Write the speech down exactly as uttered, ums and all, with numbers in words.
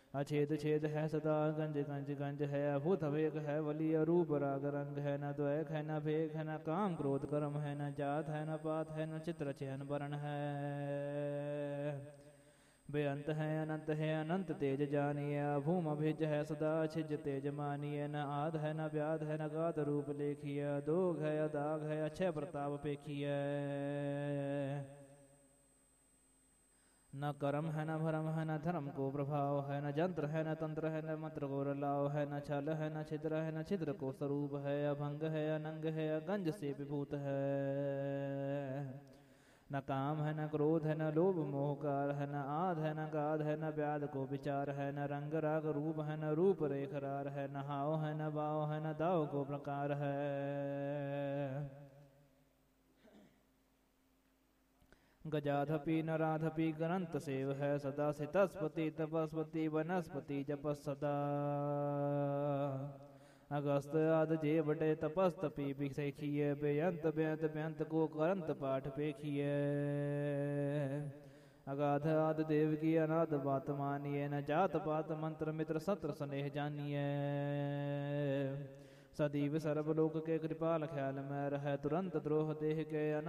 अछेद छेद है सदा गंज गंज गंज है अभूत अवेक है वली अरूप राग रंग है न द्वैक है न भेक है न काम क्रोध कर्म है न जात है न पात है न चित्र चयन वर्ण है बेअंत है अनंत है अनंत तेज जानिए अभूम अभिज है सदा छिज तेज मानिए न आद है न व्याध है न गात रूप लेखिए दोग है अदाग है अक्षय प्रताप पेखिए न कर्म है न भरम है न धर्म को प्रभाव है न जंत्र है न तंत्र है न मंत्र को रलाव है न छल है न छिद्र है न छिद्र को स्वरूप है अभंग है अनंग है अगंज से विभूत है न काम है न क्रोध है न लोभ मोहकार है न आद है न गाध है न व्याध को विचार है न रंग राग रूप है न रूप रेखरार है न हाव है न बाव है न दाव को प्रकार है गजाधपि नराधपि ग्रंथ सेव है सदा सितस्पति तपस्पति वनस्पति जपस सदा अगस्त आद जे बटे तपस्तपि भिषेखिए बेअंत बेअंत बेअंत को करंत पाठ पेखिए अगाध आद देव की अनाद बात मानिए न जात पात मंत्र मित्र सत्र स्नेह जानिए सदीव सर्वलोक के कृपाल ख्याल में रह तुरंत द्रोह देह के